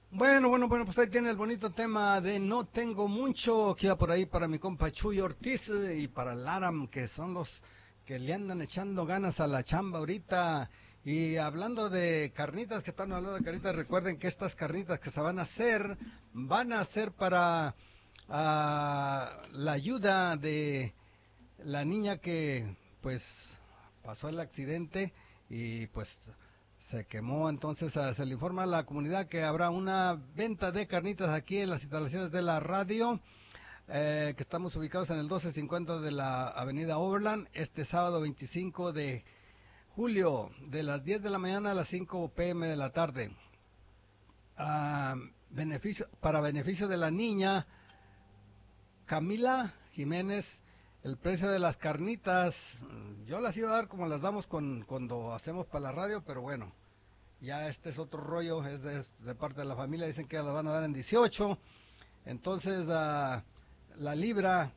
Bueno, pues ahí tiene el bonito tema de No Tengo Mucho, que iba por ahí para mi compa Chuy Ortiz y para Laram, que son los que le andan echando ganas a la chamba ahorita. Y hablando de carnitas, que están hablando de carnitas, recuerden que estas carnitas que se van a ser para la ayuda de la niña que pues pasó el accidente y pues se quemó. Entonces se le informa a la comunidad que habrá una venta de carnitas aquí en las instalaciones de la radio, que estamos ubicados en el 1250 de la avenida Overland, este sábado 25 de julio, de las 10 de la mañana a las 5 p.m. de la tarde. Para beneficio de la niña Camila Jiménez. El precio de las carnitas, yo las iba a dar como las damos cuando hacemos para la radio, pero bueno, ya este es otro rollo, es de parte de la familia, dicen que las van a dar en 18. Entonces la libra,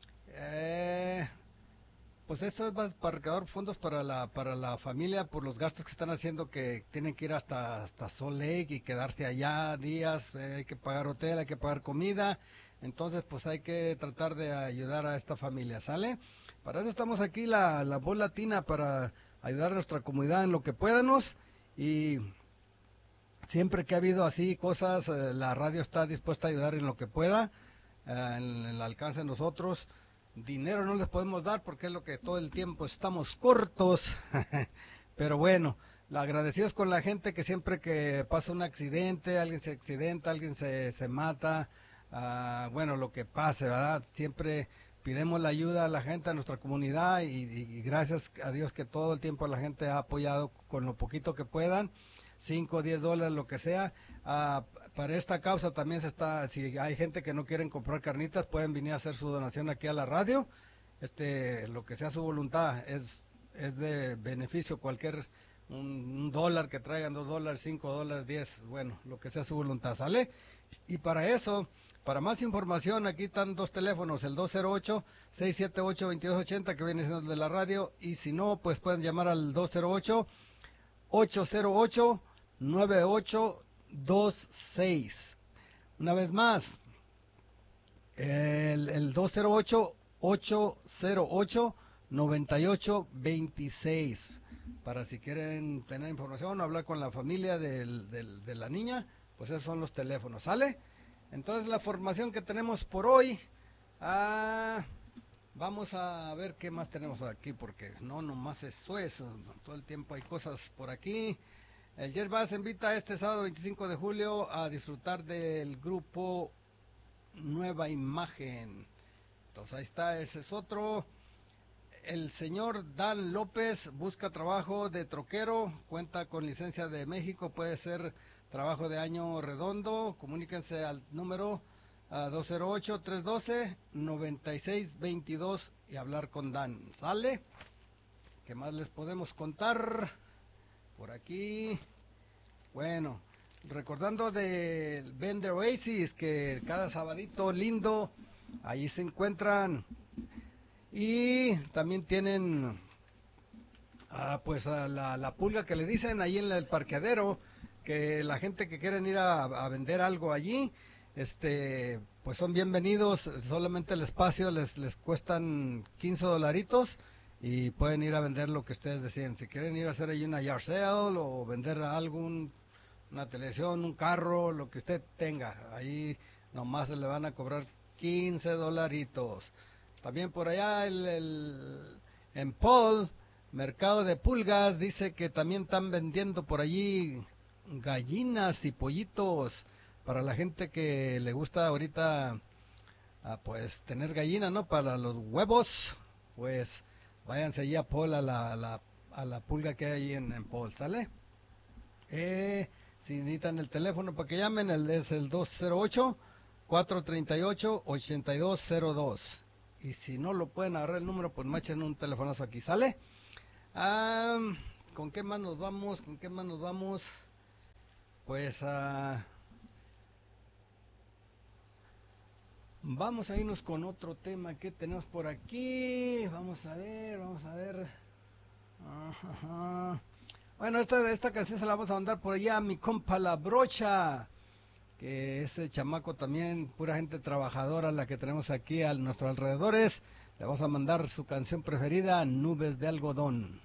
pues esto es más para recaudar fondos para la familia por los gastos que están haciendo, que tienen que ir hasta Salt Lake y quedarse allá días, hay que pagar hotel, hay que pagar comida. Entonces pues hay que tratar de ayudar a esta familia, ¿sale? Para eso estamos aquí, la voz latina, para ayudar a nuestra comunidad en lo que podamos. Y siempre que ha habido así cosas, la radio está dispuesta a ayudar en lo que pueda, en el alcance de nosotros. Dinero no les podemos dar porque es lo que todo el tiempo estamos cortos, pero bueno, agradecidos con la gente que siempre que pasa un accidente, alguien se accidenta, alguien se mata, bueno, lo que pase, ¿verdad? Siempre pidemos la ayuda a la gente, a nuestra comunidad, y gracias a Dios que todo el tiempo la gente ha apoyado con lo poquito que puedan, 5, 10 dólares, lo que sea. Para esta causa también si hay gente que no quieren comprar carnitas, pueden venir a hacer su donación aquí a la radio. Lo que sea su voluntad, es de beneficio. Un dólar que traigan, 2 dólares, 5 dólares, 10, bueno, lo que sea su voluntad, ¿sale? Y para eso, para más información, aquí están dos teléfonos, el 208-678-2280, que viene siendo el de la radio, y si no, pues pueden llamar al 208-808-9826. Una vez más, el 208-808-9826. Para si quieren tener información o hablar con la familia de la niña, pues esos son los teléfonos, ¿sale? Entonces la formación que tenemos por hoy, vamos a ver qué más tenemos aquí, porque no nomás eso es, todo el tiempo hay cosas por aquí. El Yerbas invita este sábado 25 de julio a disfrutar del grupo Nueva Imagen. Entonces ahí está, ese es otro. El señor Dan López busca trabajo de troquero, cuenta con licencia de México, puede ser trabajo de año redondo. Comuníquense al número 208-312-9622 y hablar con Dan. ¿Sale? ¿Qué más les podemos contar por aquí? Bueno, recordando del Bend Oasis, que cada sabadito lindo, ahí se encuentran. Y también tienen pues a la pulga que le dicen ahí en el parqueadero, que la gente que quieren ir a vender algo allí, pues son bienvenidos. Solamente el espacio les cuestan 15 dolaritos y pueden ir a vender lo que ustedes deseen. Si quieren ir a hacer ahí una yard sale o vender una televisión, un carro, lo que usted tenga, ahí nomás le van a cobrar 15 dolaritos. También por allá en Paul, mercado de pulgas, dice que también están vendiendo por allí gallinas y pollitos para la gente que le gusta ahorita, pues tener gallina, ¿no? Para los huevos, pues váyanse allí a Paul, a la pulga que hay ahí en Paul, ¿sale? Si necesitan el teléfono para que llamen, es el 208-438-8202. Y si no lo pueden agarrar el número, pues me echen un telefonazo aquí, ¿sale? ¿Con qué más nos vamos? Pues vamos a irnos con otro tema que tenemos por aquí. Vamos a ver. Ajá. Bueno, esta canción se la vamos a mandar por allá a mi compa La Brocha. que ese chamaco también, pura gente trabajadora la que tenemos aquí a nuestros alrededores. Le vamos a mandar su canción preferida, Nubes de Algodón.